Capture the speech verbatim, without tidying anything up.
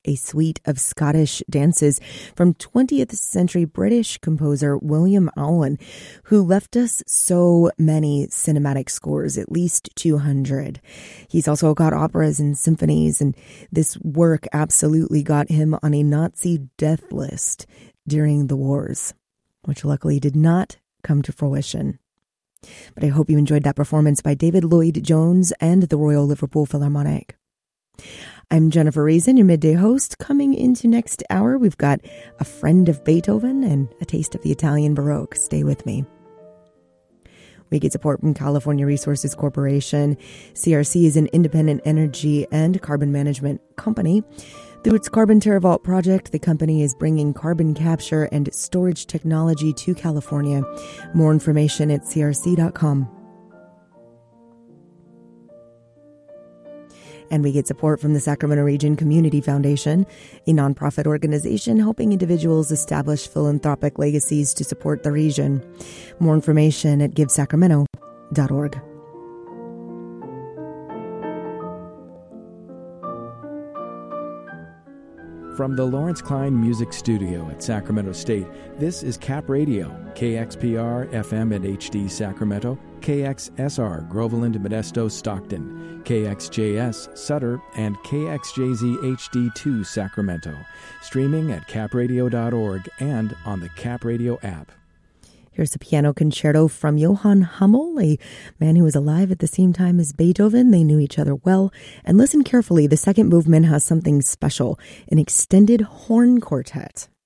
a suite of Scottish dances from twentieth century British composer William Allen, who left us so many cinematic scores, at least two hundred. He's also got operas and symphonies, and this work absolutely got him on a Nazi death list during the wars, which luckily did not come to fruition. But I hope you enjoyed that performance by David Lloyd-Jones and the Royal Liverpool Philharmonic. I'm Jennifer Reason, your midday host. Coming into next hour, we've got a friend of Beethoven and a taste of the Italian Baroque. Stay with me. We get support from California Resources Corporation. C R C is an independent energy and carbon management company. Through its Carbon TerraVault project, the company is bringing carbon capture and storage technology to California. More information at c r c dot com. And we get support from the Sacramento Region Community Foundation, a nonprofit organization helping individuals establish philanthropic legacies to support the region. More information at give sacramento dot org. From the Lawrence Klein Music Studio at Sacramento State, this is Cap Radio, K X P R, F M and H D Sacramento, K X S R, Groveland, Modesto, Stockton, K X J S, Sutter, and K X J Z H D two, Sacramento. Streaming at cap radio dot org and on the Cap Radio app. Here's a piano concerto from Johann Hummel, a man who was alive at the same time as Beethoven. They knew each other well. And listen carefully, the second movement has something special, an extended horn quartet.